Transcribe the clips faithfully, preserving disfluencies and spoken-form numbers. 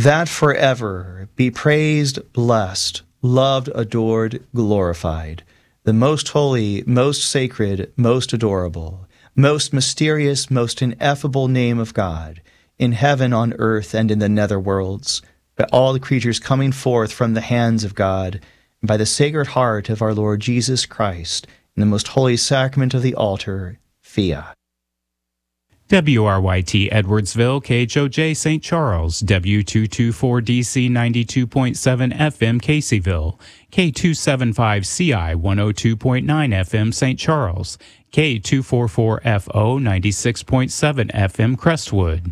that forever be praised, blessed, loved, adored, glorified, the most holy, most sacred, most adorable, most mysterious, most ineffable name of God, in heaven, on earth, and in the nether worlds, by all the creatures coming forth from the hands of God, and by the sacred heart of our Lord Jesus Christ, in the most holy sacrament of the altar, fiat. W R Y T Edwardsville, K H O J Saint Charles, W two twenty-four D C ninety-two point seven F M Caseyville, K two seventy-five C I one oh two point nine F M Saint Charles, K two forty-four F O ninety-six point seven F M Crestwood.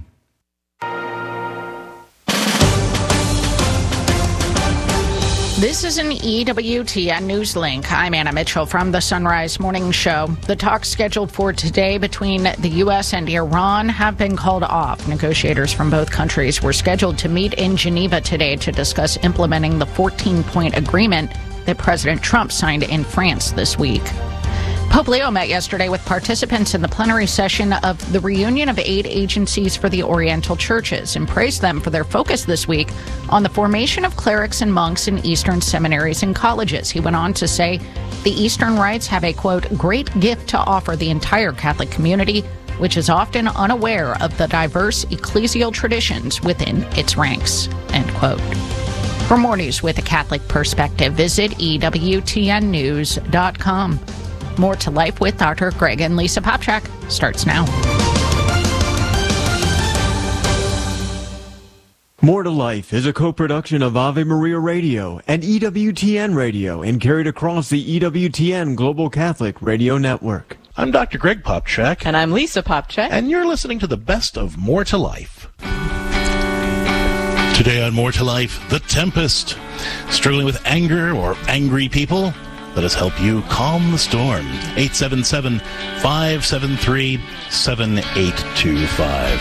This is an E W T N News Link. I'm Anna Mitchell from the Sunrise Morning Show. The talks scheduled for today between the U S and Iran have been called off. Negotiators from both countries were scheduled to meet in Geneva today to discuss implementing the fourteen-point agreement that President Trump signed in France this week. Pope Leo met yesterday with participants in the plenary session of the reunion of eight agencies for the Oriental churches and praised them for their focus this week on the formation of clerics and monks in Eastern seminaries and colleges. He went on to say the Eastern rites have a, quote, great gift to offer the entire Catholic community, which is often unaware of the diverse ecclesial traditions within its ranks, end quote. For more news with a Catholic perspective, visit E W T N news dot com. More to Life with Doctor Greg and Lisa Popchak starts now. More to Life is a co-production of Ave Maria Radio and E W T N Radio and carried across the E W T N Global Catholic Radio Network. I'm Doctor Greg Popchak. And I'm Lisa Popchak. And you're listening to the best of More to Life. Today on More to Life, The Tempest. Struggling with anger or angry people? Let us help you calm the storm. eight seven seven, five seven three, seven eight two five.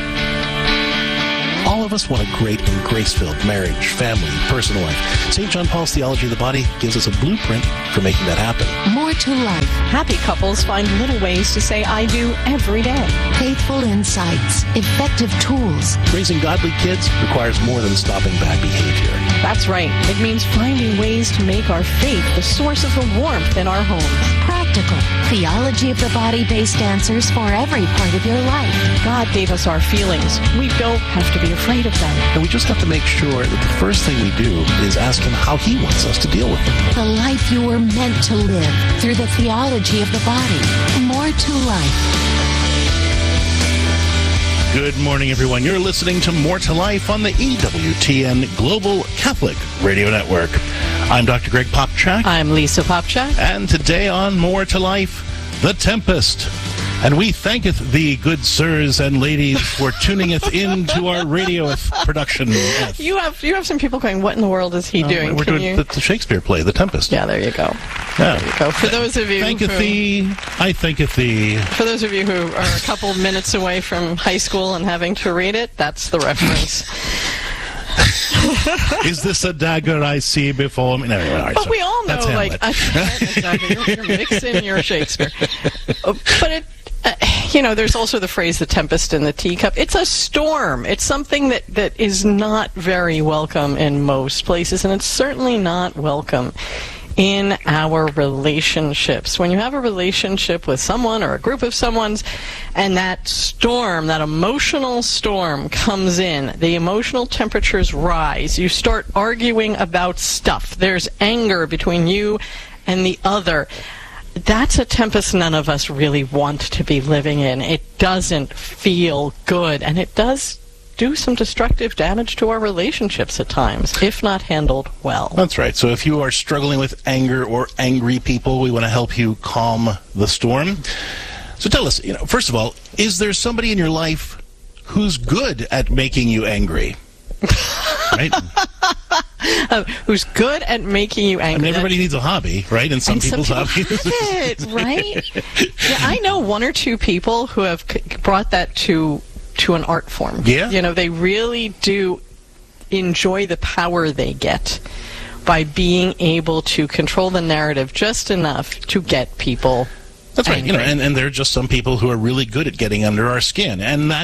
All of us want a great and grace-filled marriage, family, personal life. Saint John Paul's Theology of the Body gives us a blueprint for making that happen. More to life. Happy couples find little ways to say I do every day. Faithful insights. Effective tools. Raising godly kids requires more than stopping bad behavior. That's right. It means finding ways to make our faith the source of the warmth in our homes. Practical. Theology of the body-based answers for every part of your life. God gave us our feelings. We don't have to be afraid of them. And we just have to make sure that the first thing we do is ask Him how He wants us to deal with them. The life you were meant to live through the theology of the body. More to life. Good morning, everyone. You're listening to More to Life on the E W T N Global Catholic Radio Network. I'm Doctor Greg Popchak. I'm Lisa Popchak. And today on More to Life, The Tempest. And we thanketh thee, good sirs and ladies, for tuningeth into our radio production. You have you have some people going, what in the world is he doing? Uh, we're Can doing you... the, the Shakespeare play, The Tempest. Yeah, there you go. Yeah. There you go. For those of you Thanketh who, thee, I thanketh thee. For those of you who are a couple minutes away from high school and having to read it, that's the reference. Is this a dagger I see before me? No, anyway, all right, but so we all know, like, I, exactly, you're, you're mixing your Shakespeare. But it, uh, you know, there's also the phrase "the tempest in the teacup." It's a storm. It's something that that is not very welcome in most places, and it's certainly not welcome in our relationships. When you have a relationship with someone or a group of someone's, and that storm, that emotional storm comes in, the emotional temperatures rise, you start arguing about stuff, there's anger between you and the other. That's a tempest none of us really want to be living in. It doesn't feel good, and it does do some destructive damage to our relationships at times, if not handled well. That's right. So if you are struggling with anger or angry people, we want to help you calm the storm. So tell us, you know, first of all, is there somebody in your life who's good at making you angry? Right? Uh, who's good at making you angry. I mean, everybody needs a hobby, right? And some and people's some hobbies. Have it, right? Yeah, I know one or two people who have c- brought that to to an art form. Yeah. You know, they really do enjoy the power they get by being able to control the narrative just enough to get people That's right. angry. You know, and, and there are just some people who are really good at getting under our skin, and that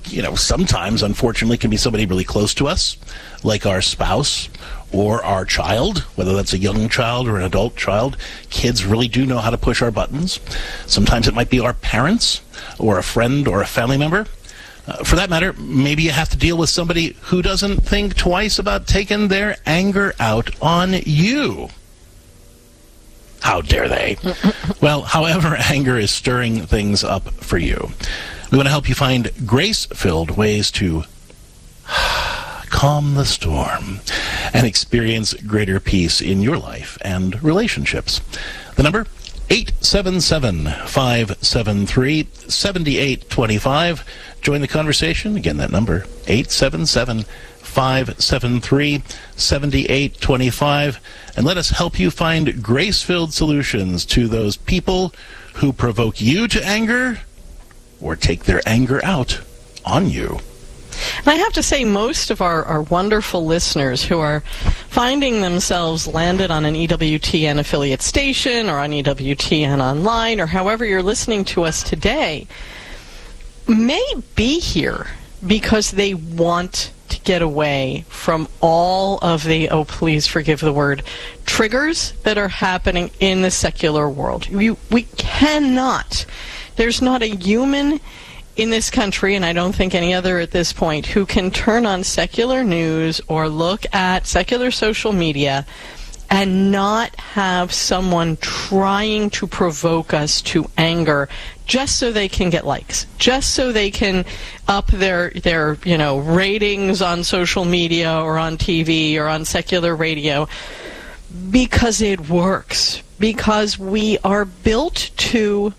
you know, sometimes, unfortunately, can be somebody really close to us, like our spouse or our child, whether that's a young child or an adult child. Kids really do know how to push our buttons. Sometimes it might be our parents or a friend or a family member. Uh, for that matter, maybe you have to deal with somebody who doesn't think twice about taking their anger out on you. How dare they? Well, however anger is stirring things up for you, we want to help you find grace-filled ways to calm the storm and experience greater peace in your life and relationships. The number, eight seven seven, five seven three, seven eight two five. Join the conversation. Again, that number, eight seven seven, five seven three, seven eight two five. And let us help you find grace-filled solutions to those people who provoke you to anger or take their anger out on you. And I have to say, most of our, our wonderful listeners who are finding themselves landed on an E W T N affiliate station or on E W T N online or however you're listening to us today may be here because they want to get away from all of the, oh, please forgive the word, triggers that are happening in the secular world. We, we cannot, there's not a human in this country, and I don't think any other at this point, who can turn on secular news or look at secular social media and not have someone trying to provoke us to anger just so they can get likes, just so they can up their, their you know, ratings on social media or on T V or on secular radio, because it works, because we are built to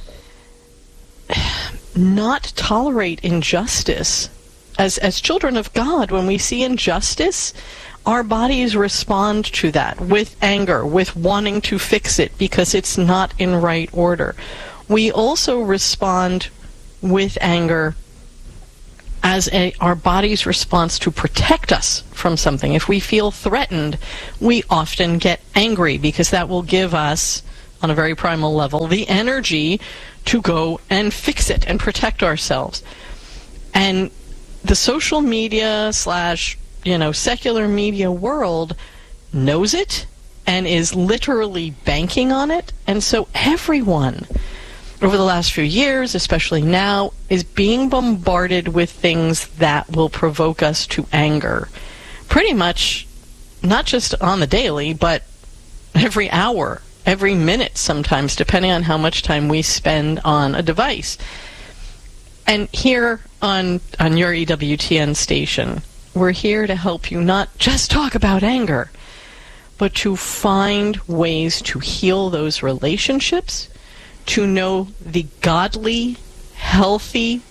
not tolerate injustice. As as children of God, when we see injustice, our bodies respond to that with anger, with wanting to fix it because it's not in right order. We also respond with anger as a, our body's response to protect us from something. If we feel threatened, we often get angry because that will give us, on a very primal level, the energy to go and fix it and protect ourselves. And the social media slash, you know, secular media world knows it and is literally banking on it. And so everyone, over the last few years, especially now, is being bombarded with things that will provoke us to anger. Pretty much, not just on the daily, but every hour, every minute sometimes, depending on how much time we spend on a device. And here on, on your E W T N station, we're here to help you not just talk about anger, but to find ways to heal those relationships, to know the godly, healthy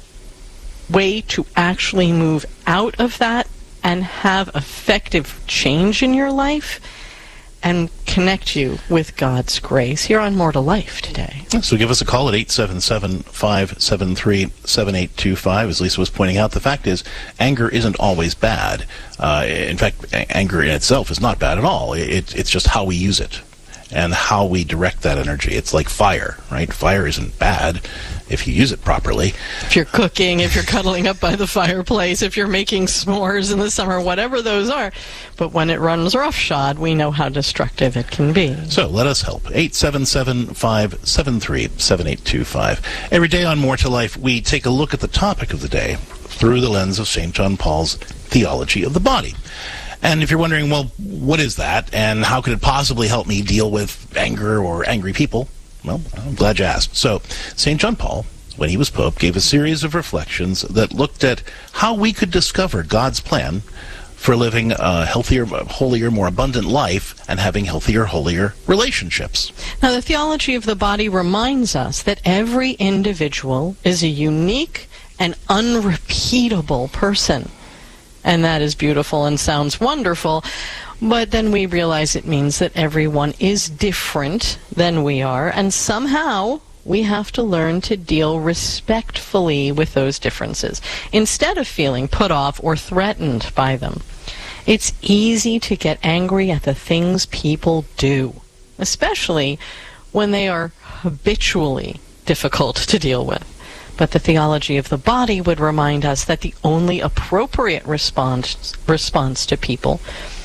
way to actually move out of that and have effective change in your life, and connect you with God's grace here on More to Life today. So give us a call at eight seven seven, five seven three, seven eight two five. As Lisa was pointing out, the fact is, anger isn't always bad. Uh, in fact, a- anger in itself is not bad at all. It, it's just how we use it and how we direct that energy. It's like fire, right? Fire isn't bad if you use it properly. If you're cooking, if you're cuddling up by the fireplace, if you're making s'mores in the summer, whatever those are. But when it runs roughshod, we know how destructive it can be. So let us help. eight seven seven, five seven three, seven eight two five. Every day on More to Life, we take a look at the topic of the day through the lens of Saint John Paul's theology of the body. And if you're wondering, well, what is that, and how could it possibly help me deal with anger or angry people? Well, I'm glad you asked. So, Saint John Paul, when he was Pope, gave a series of reflections that looked at how we could discover God's plan for living a healthier, holier, more abundant life and having healthier, holier relationships. Now, the theology of the body reminds us that every individual is a unique and unrepeatable person. And that is beautiful and sounds wonderful. But then we realize it means that everyone is different than we are, and somehow we have to learn to deal respectfully with those differences instead of feeling put off or threatened by them. It's easy to get angry at the things people do, especially when they are habitually difficult to deal with. But the theology of the body would remind us that the only appropriate response response to people,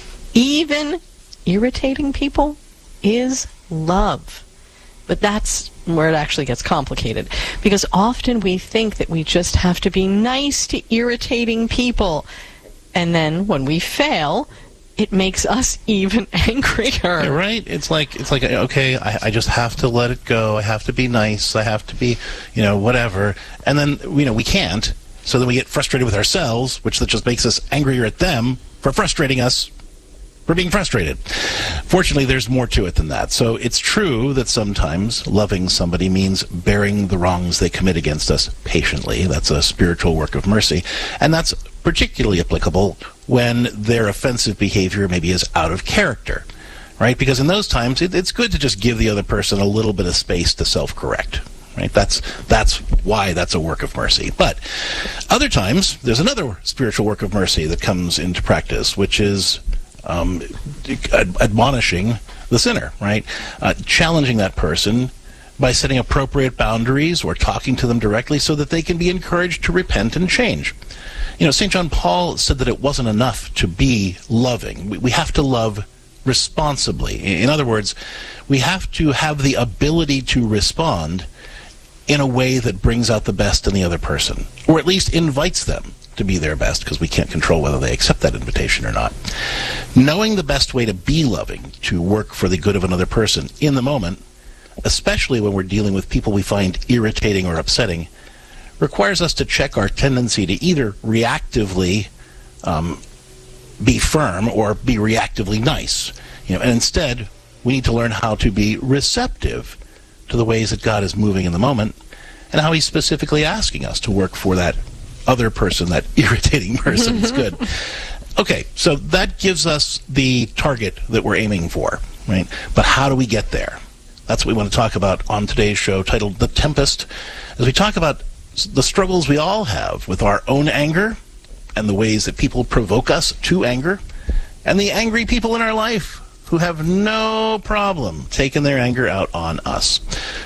even irritating people, is love. But that's where it actually gets complicated, because often we think that we just have to be nice to irritating people, and then when we fail, it makes us even angrier. Yeah, right? It's like, it's like okay, I, I just have to let it go. I have to be nice. I have to be, you know, whatever. And then, you know, we can't. So then we get frustrated with ourselves, which that just makes us angrier at them for frustrating us for being frustrated. Fortunately, there's more to it than that. So it's true that sometimes loving somebody means bearing the wrongs they commit against us patiently. That's a spiritual work of mercy. And that's particularly applicable when their offensive behavior maybe is out of character, right? Because in those times, it, it's good to just give the other person a little bit of space to self-correct, right? That's that's why that's a work of mercy. But other times, there's another spiritual work of mercy that comes into practice, which is um, ad- admonishing the sinner, right? Uh, challenging that person by setting appropriate boundaries or talking to them directly so that they can be encouraged to repent and change. You know, Saint John Paul said that it wasn't enough to be loving. We, we have to love responsibly. In other words, we have to have the ability to respond in a way that brings out the best in the other person, or at least invites them to be their best, because we can't control whether they accept that invitation or not. Knowing the best way to be loving, to work for the good of another person in the moment, especially when we're dealing with people we find irritating or upsetting, requires us to check our tendency to either reactively um, be firm or be reactively nice. You know, and instead, we need to learn how to be receptive to the ways that God is moving in the moment and how he's specifically asking us to work for that other person, that irritating person is good. Okay, so that gives us the target that we're aiming for, right? But how do we get there? That's what we want to talk about on today's show, titled The Tempest, as we talk about the struggles we all have with our own anger and the ways that people provoke us to anger, and the angry people in our life who have no problem taking their anger out on us.